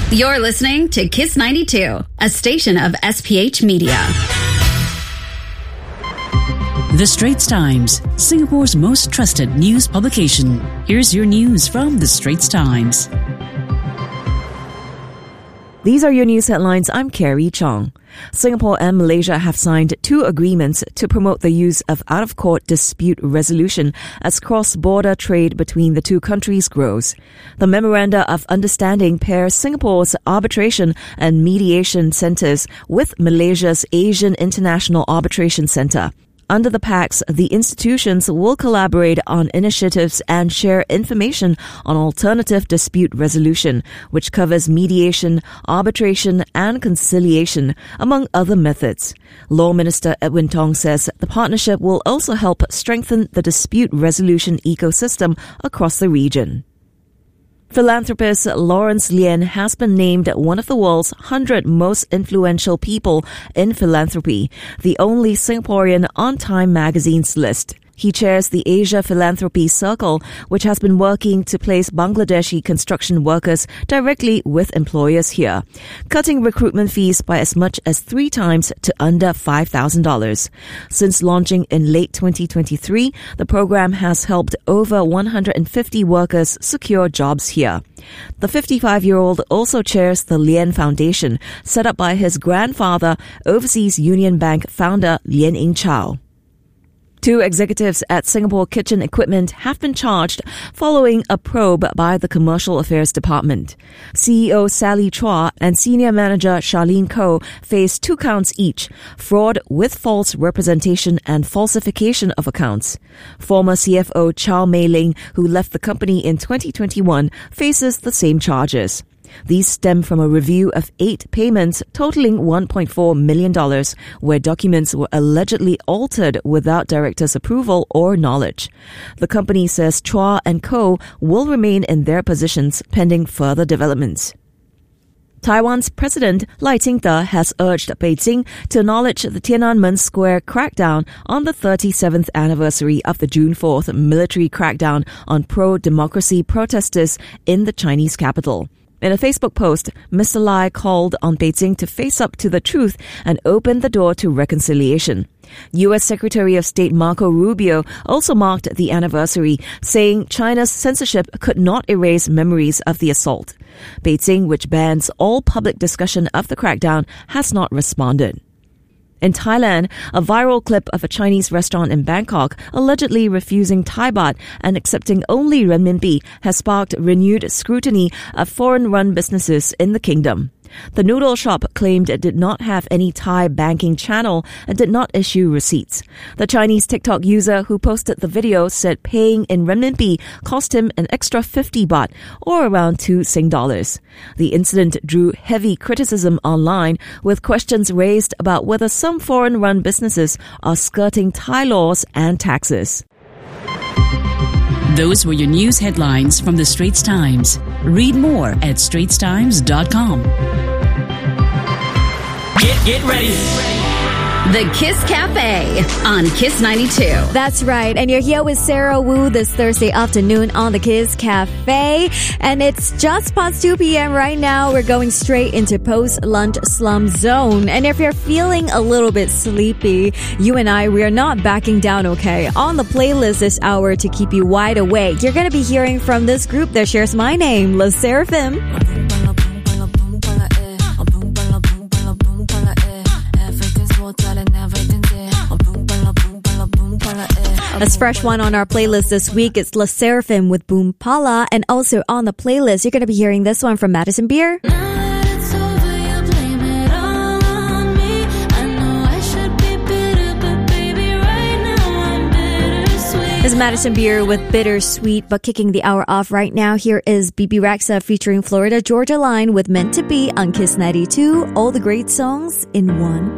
You're listening to Kiss 92, a station of SPH Media. The Straits Times, Singapore's most trusted news publication. Here's your news from The Straits Times. These are your news headlines. I'm Carrie Chong. Singapore and Malaysia have signed 2 agreements to promote the use of out-of-court dispute resolution as cross-border trade between the 2 countries grows. The Memoranda of Understanding pairs Singapore's arbitration and mediation centres with Malaysia's Asian International Arbitration Centre. Under the pacts, the institutions will collaborate on initiatives and share information on alternative dispute resolution, which covers mediation, arbitration, and conciliation, among other methods. Law Minister Edwin Tong says the partnership will also help strengthen the dispute resolution ecosystem across the region. Philanthropist Lawrence Lien has been named one of the world's 100 most influential people in philanthropy, the only Singaporean on Time magazine's list. He chairs the Asia Philanthropy Circle, which has been working to place Bangladeshi construction workers directly with employers here, cutting recruitment fees by as much as 3 times to under $5,000. Since launching in late 2023, the program has helped over 150 workers secure jobs here. The 55-year-old also chairs the Lien Foundation, set up by his grandfather, Overseas Union Bank founder Lien Ing Chow. 2 executives at Singapore Kitchen Equipment have been charged following a probe by the Commercial Affairs Department. CEO Sally Chua and Senior Manager Charlene Koh face 2 counts each, fraud with false representation and falsification of accounts. Former CFO Chow Mei Ling, who left the company in 2021, faces the same charges. These stem from a review of 8 payments totaling $1.4 million, where documents were allegedly altered without directors' approval or knowledge. The company says Chua and Co. will remain in their positions pending further developments. Taiwan's President Lai Ching-te has urged Beijing to acknowledge the Tiananmen Square crackdown on the 37th anniversary of the June 4th military crackdown on pro-democracy protesters in the Chinese capital. In a Facebook post, Mr. Lai called on Beijing to face up to the truth and open the door to reconciliation. U.S. Secretary of State Marco Rubio also marked the anniversary, saying China's censorship could not erase memories of the assault. Beijing, which bans all public discussion of the crackdown, has not responded. In Thailand, a viral clip of a Chinese restaurant in Bangkok allegedly refusing Thai baht and accepting only renminbi has sparked renewed scrutiny of foreign-run businesses in the kingdom. The noodle shop claimed it did not have any Thai banking channel and did not issue receipts. The Chinese TikTok user who posted the video said paying in renminbi cost him an extra 50 baht, or around 2 Sing dollars. The incident drew heavy criticism online, with questions raised about whether some foreign-run businesses are skirting Thai laws and taxes. Those were your news headlines from The Straits Times. Read more at straitstimes.com. Get ready. The Kiss Cafe on Kiss 92. That's right. And you're here with Sarah Wu this Thursday afternoon on the Kiss Cafe. And it's just past 2 p.m. right now. We're going straight into post-lunch slum zone. And if you're feeling a little bit sleepy, you and I, we are not backing down, okay? On the playlist this hour to keep you wide awake, you're going to be hearing from this group that shares my name, LE SSERAFIM. That's fresh one on our playlist this week. It's LE SSERAFIM with Boom Pala. And also on the playlist, you're going to be hearing this one from Madison Beer. This is Madison Beer with Bittersweet. But kicking the hour off right now, here is BB Rexa featuring Florida Georgia Line with Meant to Be on Kiss 92. All the great songs in one